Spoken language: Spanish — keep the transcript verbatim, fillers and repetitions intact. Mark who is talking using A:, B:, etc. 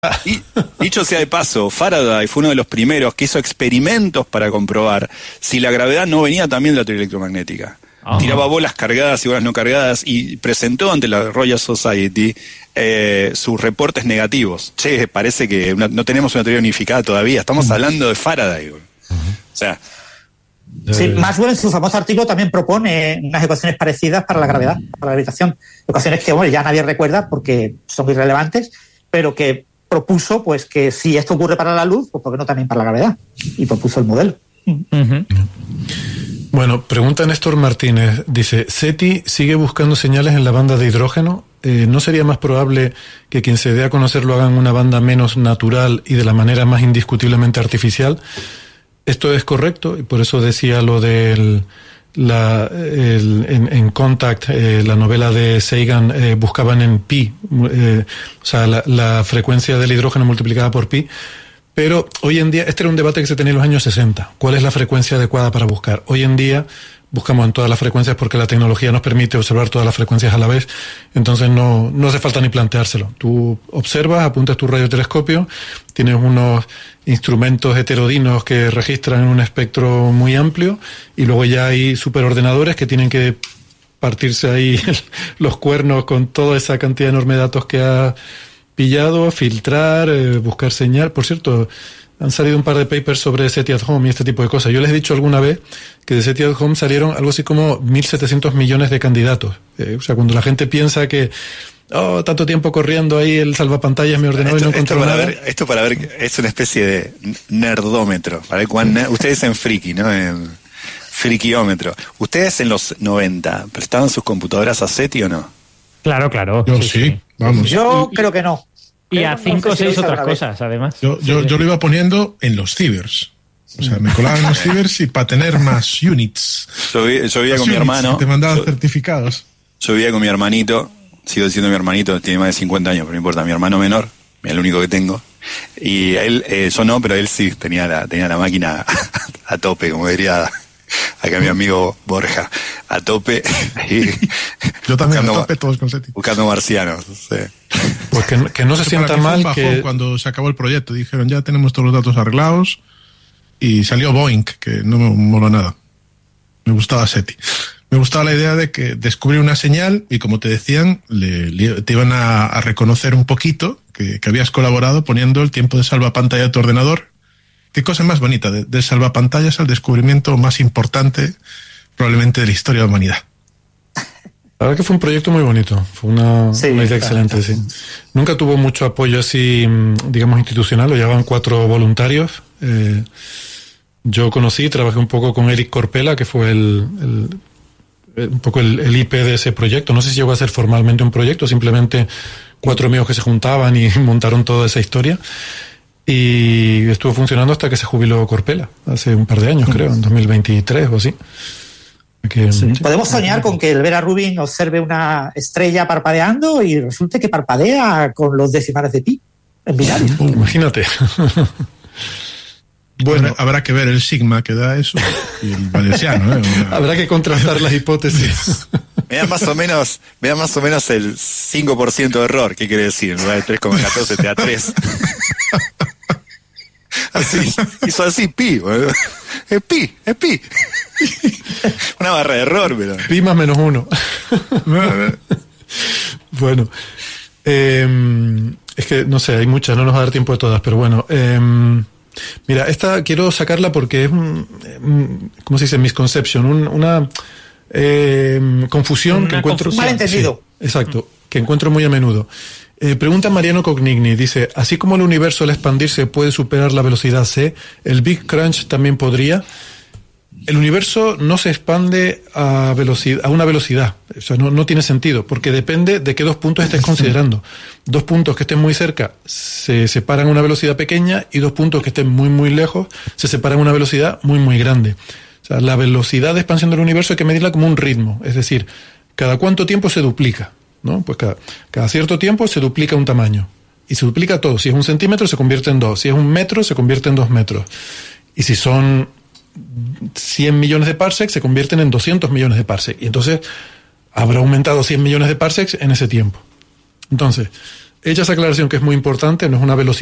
A: Y, dicho sea de paso, Faraday fue uno de los primeros que hizo experimentos para comprobar si la gravedad no venía también de la teoría electromagnética. Ajá. Tiraba bolas cargadas y bolas no cargadas y presentó ante la Royal Society eh, sus reportes negativos. Che, parece que una, no tenemos una teoría unificada todavía, estamos uh-huh. hablando de Faraday. Uh-huh. O sea...
B: Sí, Maxwell en su famoso artículo también propone unas ecuaciones parecidas para la gravedad, para la gravitación. Ecuaciones que, bueno, ya nadie recuerda porque son irrelevantes, pero que propuso pues que si esto ocurre para la luz, pues ¿por qué no también para la gravedad? Y propuso el modelo.
C: Uh-huh. Bueno, pregunta Néstor Martínez, dice, ¿SETI sigue buscando señales en la banda de hidrógeno? Eh, ¿No sería más probable que quien se dé a conocer lo haga en una banda menos natural y de la manera más indiscutiblemente artificial? Esto es correcto, y por eso decía lo del... La, el, en, en Contact, eh, la novela de Sagan, eh, buscaban en pi, eh, o sea, la, la frecuencia del hidrógeno multiplicada por pi, pero hoy en día, este era un debate que se tenía en los años sesenta, ¿cuál es la frecuencia adecuada para buscar? Hoy en día buscamos en todas las frecuencias porque la tecnología nos permite observar todas las frecuencias a la vez, entonces no, no hace falta ni planteárselo. Tú observas, apuntas tu radiotelescopio, tienes unos instrumentos heterodinos que registran en un espectro muy amplio y luego ya hay superordenadores que tienen que partirse ahí los cuernos con toda esa cantidad enorme de datos que ha pillado, filtrar, eh, buscar señal. Por cierto, han salido un par de papers sobre SETI at Home y este tipo de cosas. Yo les he dicho alguna vez que de SETI at Home salieron algo así como mil setecientos millones de candidatos. Eh, o sea, cuando la gente piensa que oh, tanto tiempo corriendo ahí el salvapantallas mi ordenador esto, y no encontró
A: esto para
C: nada.
A: Ver, esto para ver, es una especie de nerdómetro. Para ver cuán, ustedes en friki, ¿no? En frikiómetro. ¿Ustedes en los noventa prestaban sus computadoras a SETI o no?
D: Claro, claro.
E: Yo sí, sí. Vamos.
B: Yo y, creo que no.
D: Y a cinco o seis otras cosas, además.
E: Yo, yo, yo lo iba poniendo en los cibers. O sea, me colaba en los cibers y para tener más units.
A: Yo, yo vivía con mi hermano.
E: Te mandaban
A: yo,
E: certificados.
A: Yo vivía con mi hermanito. Sigo diciendo mi hermanito, tiene más de cincuenta años, pero no importa. Mi hermano menor, el único que tengo. Y él, eh, yo no, pero él sí tenía la, tenía la máquina a tope, como diría acá mi amigo Borja, a tope. Y
E: yo también
A: buscando,
E: a tope, todos con SETI.
A: Buscando marcianos. Sí.
C: Pues que, que no se sienta mal que...
E: Cuando se acabó el proyecto, dijeron ya tenemos todos los datos arreglados y salió Boeing, que no me moló nada. Me gustaba SETI. Me gustaba la idea de que descubrir una señal y, como te decían, le, le, te iban a, a reconocer un poquito que, que habías colaborado poniendo el tiempo de salvapantalla de tu ordenador. Qué cosa más bonita, de, de salvapantallas al descubrimiento más importante probablemente de la historia de la humanidad.
C: La verdad que fue un proyecto muy bonito, fue una,
B: sí,
C: una idea
B: claro,
C: excelente,
B: claro.
C: sí. Nunca tuvo mucho apoyo así, digamos, institucional, lo llevaban cuatro voluntarios. Eh, yo conocí, trabajé un poco con Eric Corpela, que fue el... el un poco el, el I P de ese proyecto. No sé si llegó a ser formalmente un proyecto, simplemente cuatro amigos que se juntaban y montaron toda esa historia. Y estuvo funcionando hasta que se jubiló Corpela, hace un par de años, creo, en dos mil veintitrés o así. Que,
B: sí. Podemos soñar con que el Vera Rubin observe una estrella parpadeando y resulte que parpadea con los decimales de pi en binario.
C: Uh, imagínate.
E: Bueno, habrá, habrá que ver el sigma que da eso y el valenciano, ¿eh? Una...
C: Habrá que contrastar las hipótesis.
A: Me da más o menos, me da más o menos el cinco por ciento de error. ¿Qué quiere decir? En lugar de tres coma catorce te da tres. Así, hizo así pi, boludo. Es pi, es pi. Una barra de error, pero.
C: Pi más menos uno. Bueno. Eh, es que, no sé, hay muchas, no nos va a dar tiempo de todas, pero bueno. Eh, mira, esta quiero sacarla porque es un, un ¿cómo se dice? Misconception, un, una eh, confusión
D: una
C: que encuentro.
B: Un malentendido.
C: Sí, exacto, que encuentro muy a menudo. Eh, pregunta Mariano Cognigni, dice, así como el universo al expandirse puede superar la velocidad c, ¿el Big Crunch también podría? El universo no se expande a velocidad, a una velocidad, o sea, no, no tiene sentido, porque depende de qué dos puntos estés considerando. Dos puntos que estén muy cerca se separan a una velocidad pequeña y dos puntos que estén muy muy lejos se separan a una velocidad muy muy grande. O sea, la velocidad de expansión del universo hay que medirla como un ritmo, es decir, cada cuánto tiempo se duplica, ¿no? Pues cada, cada cierto tiempo se duplica un tamaño y se duplica todo. Si es un centímetro se convierte en dos, si es un metro se convierte en dos metros y si son cien millones de parsecs se convierten en doscientos millones de parsecs y entonces habrá aumentado cien millones de parsecs en ese tiempo. Entonces, hecha esa aclaración que es muy importante, no es una velocidad